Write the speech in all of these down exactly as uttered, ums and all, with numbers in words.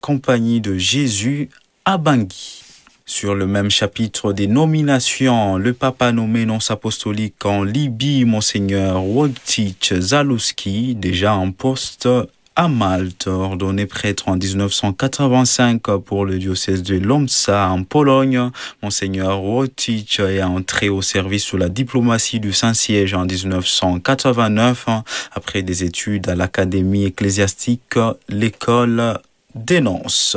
Compagnie de Jésus à Bangui. Sur le même chapitre des nominations, le pape a nommé nonce apostolique en Libye, Monseigneur Wojciech Zaluski, déjà en poste à Malte, ordonné prêtre en dix-neuf cent quatre-vingt-cinq pour le diocèse de Łomża en Pologne. Monseigneur Wojciech est entré au service sous la diplomatie du Saint-Siège en dix-neuf cent quatre-vingt-neuf, après des études à l'Académie ecclésiastique, l'école dénonce.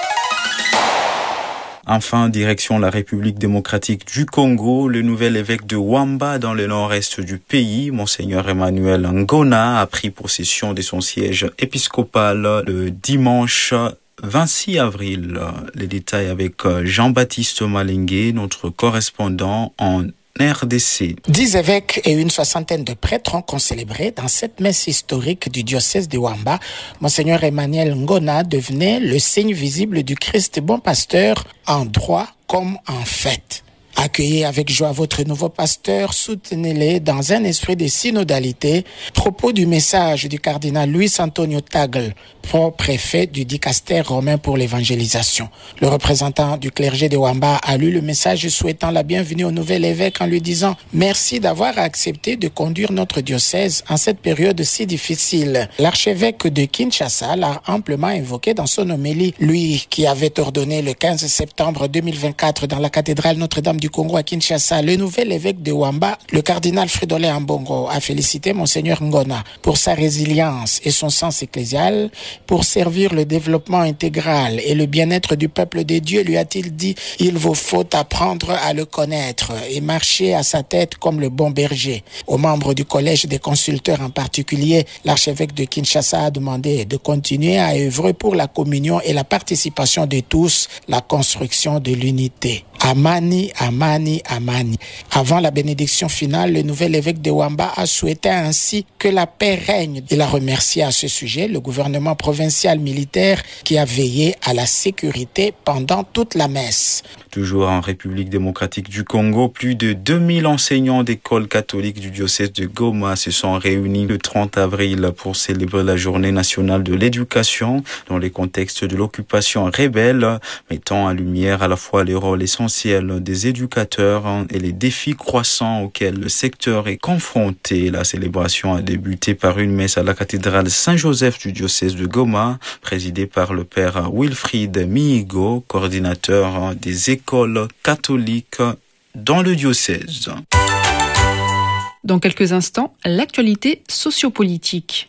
Enfin, direction la République démocratique du Congo, le nouvel évêque de Wamba dans le nord-est du pays, Monseigneur Emmanuel Ngona, a pris possession de son siège épiscopal le dimanche vingt-six avril. Les détails avec Jean-Baptiste Malingué, notre correspondant en R D C. Dix évêques et une soixantaine de prêtres ont concélébré dans cette messe historique du diocèse de Wamba. Monseigneur Emmanuel Ngona devenait le signe visible du Christ bon pasteur en droit comme en fait. Accueillez avec joie votre nouveau pasteur, soutenez-les dans un esprit de synodalité. Propos du message du cardinal Luis Antonio Tagle, préfet du dicaster romain pour l'évangélisation. Le représentant du clergé de Wamba a lu le message souhaitant la bienvenue au nouvel évêque en lui disant « Merci d'avoir accepté de conduire notre diocèse en cette période si difficile ». L'archevêque de Kinshasa l'a amplement évoqué dans son homélie, lui qui avait ordonné le quinze septembre deux mille vingt-quatre dans la cathédrale Notre-Dame du Congo à Kinshasa. Le nouvel évêque de Wamba, le cardinal Fridolin Ambongo, a félicité Monseigneur Ngona pour sa résilience et son sens ecclésial, pour servir le développement intégral et le bien-être du peuple de Dieu, lui a-t-il dit, il vous faut apprendre à le connaître et marcher à sa tête comme le bon berger. Aux membres du collège des consulteurs en particulier, l'archevêque de Kinshasa a demandé de continuer à œuvrer pour la communion et la participation de tous, la construction de l'unité. Amani, Amani, Amani. Avant la bénédiction finale, le nouvel évêque de Wamba a souhaité ainsi que la paix règne. Il a remercié à ce sujet le gouvernement provincial militaire qui a veillé à la sécurité pendant toute la messe. Toujours en République démocratique du Congo, plus de deux mille enseignants d'écoles catholiques du diocèse de Goma se sont réunis le trente avril pour célébrer la journée nationale de l'éducation dans le contexte de l'occupation rebelle, mettant en lumière à la fois les rôles essentiels des éducateurs et les défis croissants auxquels le secteur est confronté. La célébration a débuté par une messe à la cathédrale Saint-Joseph du diocèse de Goma, présidée par le père Wilfried Mihigo, coordinateur des écoles catholiques dans le diocèse. Dans quelques instants, l'actualité sociopolitique.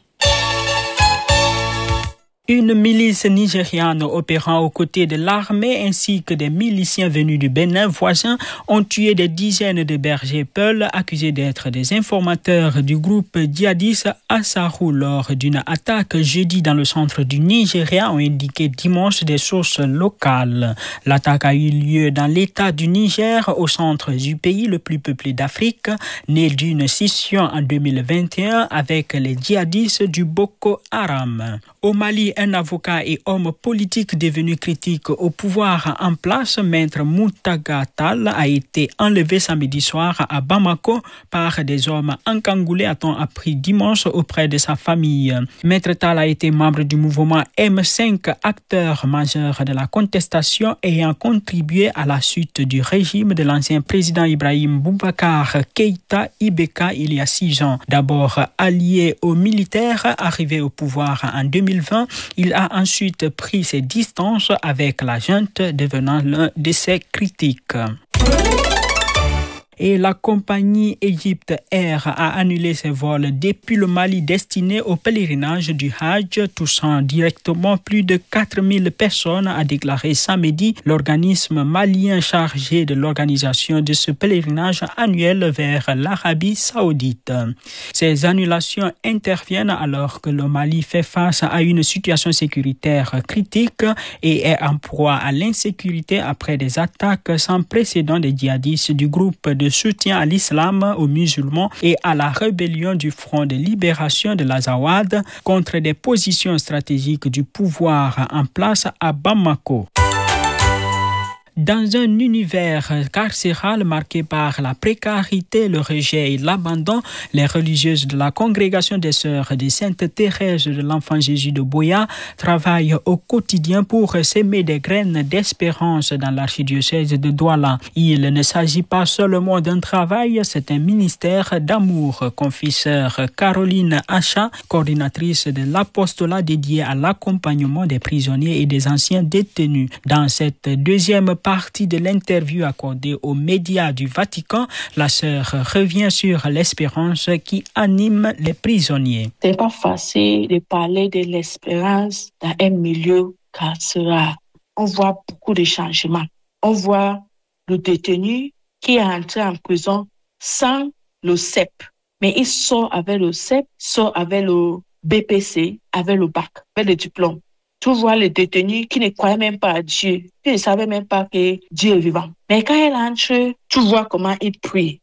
Une milice nigériane opérant aux côtés de l'armée ainsi que des miliciens venus du Bénin voisin ont tué des dizaines de bergers peuls accusés d'être des informateurs du groupe djihadiste Ansarou lors d'une attaque jeudi dans le centre du Nigeria, ont indiqué dimanche des sources locales. L'attaque a eu lieu dans l'état du Niger, au centre du pays le plus peuplé d'Afrique, né d'une scission en deux mille vingt et un avec les djihadistes du Boko Haram. Au Mali, un avocat et homme politique devenu critique au pouvoir en place, Maître Moutaga Tall, a été enlevé samedi soir à Bamako par des hommes encagoulés, a-t-on appris dimanche auprès de sa famille. Maître Tall a été membre du mouvement M cinq, acteur majeur de la contestation ayant contribué à la chute du régime de l'ancien président Ibrahim Boubacar Keïta Ibeka il y a six ans. D'abord allié aux militaires, arrivé au pouvoir en deux mille vingt, il a ensuite pris ses distances avec la junte, devenant l'un de ses critiques. Et la compagnie Egypte Air a annulé ses vols depuis le Mali destinés au pèlerinage du Hajj, touchant directement plus de quatre mille personnes, a déclaré samedi l'organisme malien chargé de l'organisation de ce pèlerinage annuel vers l'Arabie Saoudite. Ces annulations interviennent alors que le Mali fait face à une situation sécuritaire critique et est en proie à l'insécurité après des attaques sans précédent des djihadistes du groupe de soutien à l'islam, aux musulmans et à la rébellion du Front de libération de l'Azawad contre des positions stratégiques du pouvoir en place à Bamako. Dans un univers carcéral marqué par la précarité, le rejet et l'abandon, les religieuses de la congrégation des Sœurs de Sainte Thérèse de l'Enfant Jésus de Buea travaillent au quotidien pour s'aimer des graines d'espérance dans l'archidiocèse de Douala. Il ne s'agit pas seulement d'un travail, c'est un ministère d'amour, confie sœur Caroline Acha, coordinatrice de l'apostolat dédié à l'accompagnement des prisonniers et des anciens détenus. Dans cette deuxième partie de l'interview accordée aux médias du Vatican, la sœur revient sur l'espérance qui anime les prisonniers. C'est pas facile de parler de l'espérance dans un milieu carcéral. On voit beaucoup de changements. On voit le détenu qui est entré en prison sans le C E P, mais il sort avec le C E P, sort avec le B P C, avec le bac, avec le diplôme. Tu vois les détenus qui ne croyaient même pas à Dieu, qui ne savaient même pas que Dieu est vivant. Mais quand elle entre, tu vois comment ils prient.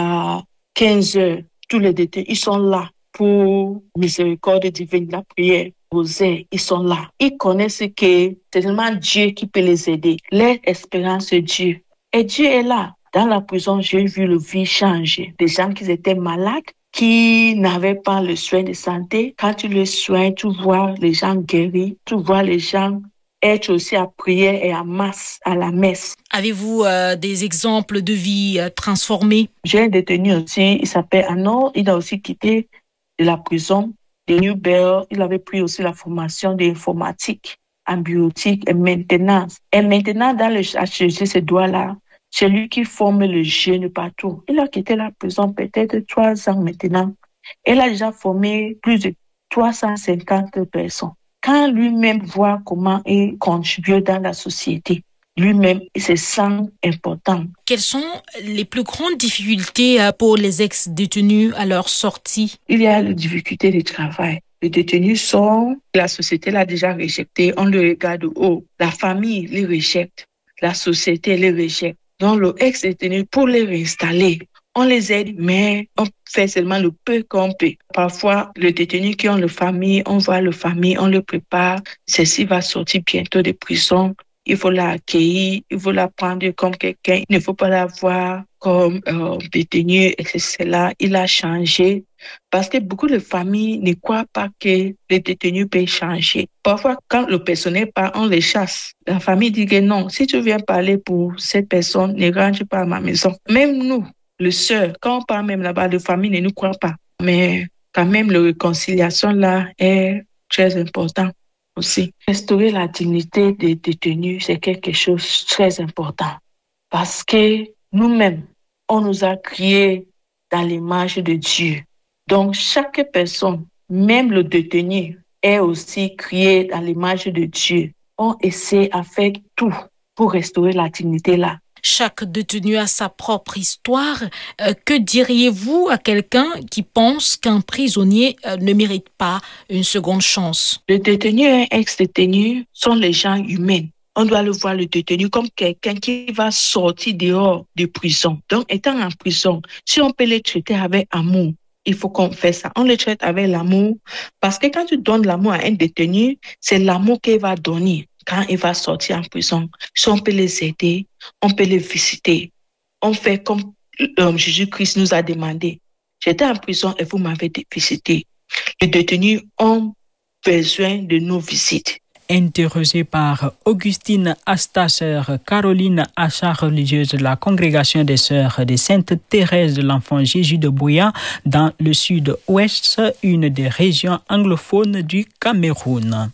À quinze heures, tous les détenus, ils sont là pour miséricorde divine, la prière. Ils sont là. Ils connaissent que c'est seulement Dieu qui peut les aider. Leur espérance, c'est Dieu. Et Dieu est là. Dans la prison, j'ai vu le vie changer. Des gens qui étaient malades, qui n'avaient pas le soin de santé. Quand tu les soignes, tu vois les gens guéris, tu vois les gens être aussi à prière et à masse, à la messe. Avez-vous euh, des exemples de vie euh, transformée? J'ai un détenu aussi, il s'appelle Anor, il a aussi quitté de la prison de Newberg. Il avait pris aussi la formation d'informatique, en biotique et maintenance. Et maintenant, dans le H G C, ce doigt-là, c'est lui qui forme le jeune partout. Il a quitté la prison peut-être trois ans maintenant. Il a déjà formé plus de trois cent cinquante personnes. Quand lui-même voit comment il contribue dans la société, lui-même, il se sent important. Quelles sont les plus grandes difficultés pour les ex-détenus à leur sortie? Il y a les difficultés de travail. Les détenus sont, la société l'a déjà rejeté, on le regarde haut. La famille les rejette, la société les rejette. Donc, le ex-détenu, pour les réinstaller, on les aide, mais on fait seulement le peu qu'on peut. Parfois, les détenus qui ont le famille, on voit le famille, on le prépare. Ceci va sortir bientôt de prison. Il faut l'accueillir, il faut la prendre comme quelqu'un. Il ne faut pas la voir comme euh, détenu, et cetera. Il a changé. Parce que beaucoup de familles ne croient pas que les détenus peuvent changer. Parfois, quand le personnel part, on les chasse. La famille dit que non, si tu viens parler pour cette personne, ne rentre pas à ma maison. Même nous, les sœurs, quand on part même là-bas, les familles ne nous croient pas. Mais quand même, la réconciliation là est très importante aussi. Restaurer la dignité des détenus, c'est quelque chose de très important. Parce que nous-mêmes, on nous a créés dans l'image de Dieu. Donc, chaque personne, même le détenu, est aussi créé dans l'image de Dieu. On essaie à faire tout pour restaurer la dignité là. Chaque détenu a sa propre histoire. Euh, que diriez-vous à quelqu'un qui pense qu'un prisonnier euh, ne mérite pas une seconde chance? Le détenu et un ex-détenu sont les gens humains. On doit le voir, le détenu, comme quelqu'un qui va sortir dehors de prison. Donc, étant en prison, si on peut les traiter avec amour, il faut qu'on fasse ça. On le traite avec l'amour. Parce que quand tu donnes l'amour à un détenu, c'est l'amour qu'il va donner quand il va sortir en prison. Si on peut les aider, on peut les visiter. On fait comme euh, Jésus-Christ nous a demandé. J'étais en prison et vous m'avez visité. Les détenus ont besoin de nos visites. Interrogée par Augustine Asta, sœur Caroline Acha, religieuse de la congrégation des Sœurs de Sainte Thérèse de l'Enfant Jésus de Buea, dans le sud-ouest, une des régions anglophones du Cameroun.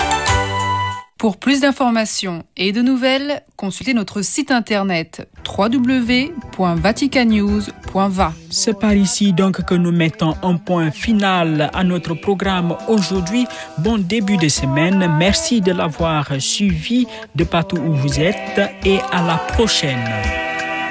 Pour plus d'informations et de nouvelles, consultez notre site internet w w w point vatican news point v a. C'est par ici donc que nous mettons un point final à notre programme aujourd'hui. Bon début de semaine. Merci de l'avoir suivi de partout où vous êtes et à la prochaine.